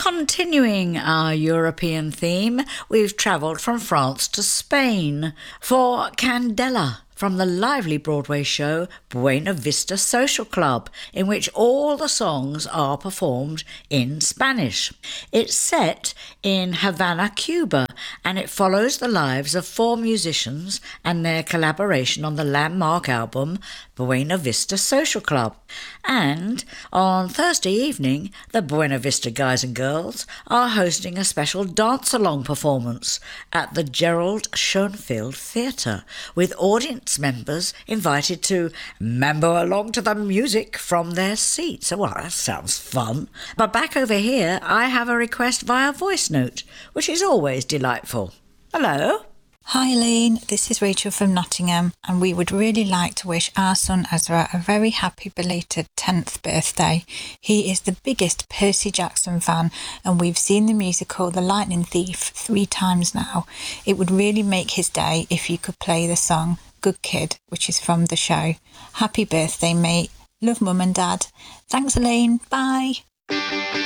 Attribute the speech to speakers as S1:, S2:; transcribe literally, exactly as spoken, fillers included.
S1: Continuing our European theme, we've travelled from France to Spain for Candela, from the lively Broadway show Buena Vista Social Club, in which all the songs are performed in Spanish. It's set in Havana, Cuba, and it follows the lives of four musicians and their collaboration on the landmark album Buena Vista Social Club. And on Thursday evening, the Buena Vista guys and girls are hosting a special dance-along performance at the Gerald Schoenfield Theatre, with audience members invited to mambo along to the music from their seats. Well, that sounds fun. But back over here, I have a request via voice note, which is always delightful. Hello?
S2: Hi Elaine, this is Rachel from Nottingham, and we would really like to wish our son Ezra a very happy belated tenth birthday. He is the biggest Percy Jackson fan, and we've seen the musical The Lightning Thief three times now. It would really make his day if you could play the song Good Kid, which is from the show. Happy birthday, mate. Love, Mum and Dad. Thanks, Elaine. Bye.